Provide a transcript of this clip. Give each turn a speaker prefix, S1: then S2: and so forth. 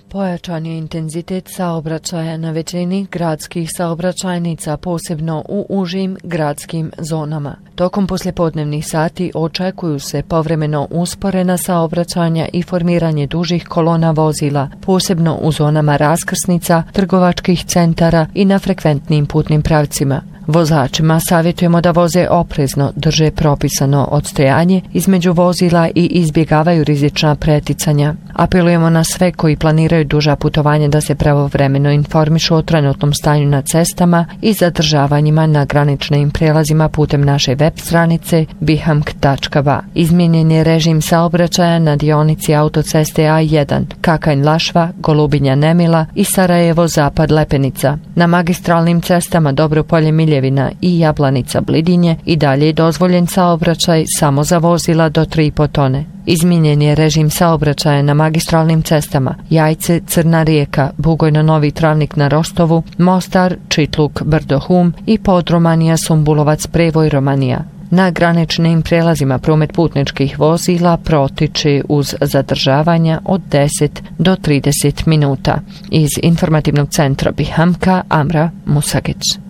S1: Pojačan je intenzitet saobraćaja na većini gradskih saobraćajnica, posebno u užim gradskim zonama. Tokom poslijepodnevnih sati očekuju se povremeno usporena saobraćanja i formiranje dužih kolona vozila, posebno u zonama raskrsnica, trgovačkih centara i na frekventnim putnim pravcima. Vozačima savjetujemo da voze oprezno, drže propisano odstojanje između vozila i izbjegavaju rizična preticanja. Apelujemo na sve koji planiraju duža putovanja da se pravovremeno informišu o trenutnom stanju na cestama i zadržavanjima na graničnim prijelazima putem naše web stranice bihamk.ba. Izmijenjen je režim saobraćaja na dionici autoceste A1, Kakanj-Lašva, Golubinja-Nemila i Sarajevo-Zapad-Lepenica. Na magistralnim cestama Dobropolje-Miljevina i Jablanica-Blidinje i dalje je dozvoljen saobraćaj samo za vozila do 3,5 tone. Izmijenjen je režim saobraćaja na magistralnim cestama Jajce, Crna Rijeka, Bugojno-Novi Travnik na Rostovu, Mostar, Čitluk, Brdo-Hum i Podromanija, Sumbulovac, Prevoj, Romanija. Na graničnim prijelazima promet putničkih vozila protiče uz zadržavanja od 10 do 30 minuta. Iz informativnog centra Bihamka, Amra Musagić.